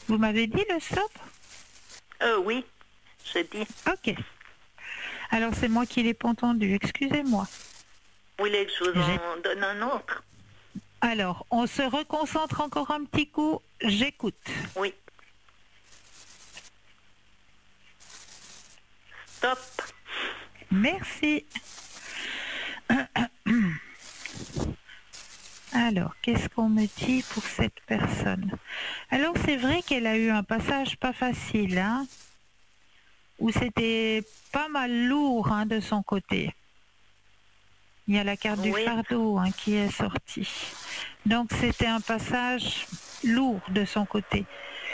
Vous m'avez dit le stop? Oui, j'ai dit. Ok. Alors c'est moi qui l'ai pas entendu, excusez-moi. Vous voulez que je vous en donne un autre? Alors, on se reconcentre encore un petit coup, j'écoute. Oui. Stop. Merci. Alors, qu'est-ce qu'on me dit pour cette personne? Alors, c'est vrai qu'elle a eu un passage pas facile, hein, où c'était pas mal lourd, hein, de son côté. Il y a la carte du fardeau, hein, qui est sortie. Donc, c'était un passage lourd de son côté.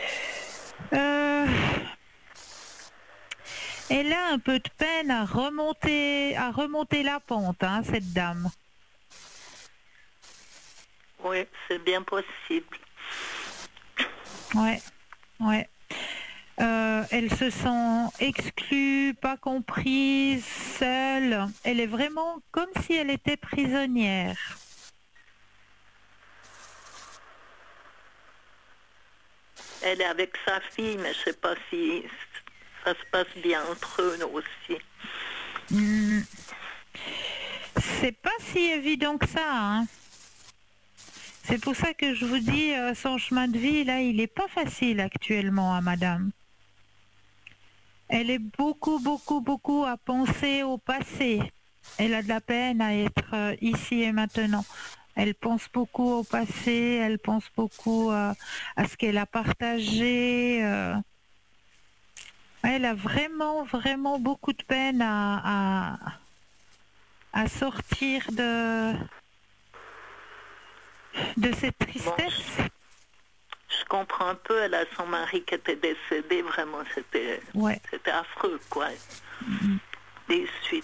Elle a un peu de peine à remonter la pente, hein, cette dame. Oui, c'est bien possible. Ouais, ouais. Elle se sent exclue, pas comprise, seule. Elle est vraiment comme si elle était prisonnière. Elle est avec sa fille, mais je sais pas si ça se passe bien entre eux aussi. C'est pas si évident que ça, hein. C'est pour ça que je vous dis, son chemin de vie, là, il n'est pas facile actuellement, hein, madame. Elle est beaucoup à penser au passé. Elle a de la peine à être ici et maintenant. Elle pense beaucoup au passé, elle pense beaucoup à ce qu'elle a partagé. Elle a vraiment beaucoup de peine à sortir de cette tristesse. Bon, je comprends un peu, elle a son mari qui était décédé, vraiment, c'était affreux, quoi. Les suites.